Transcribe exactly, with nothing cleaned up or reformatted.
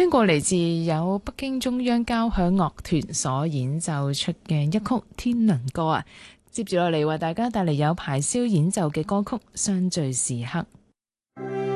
聽過嚟自有北京中央交響樂團所演奏出嘅一曲《天倫歌》啊。接住落嚟為大家帶嚟有排簫演奏嘅歌曲《相聚時刻》。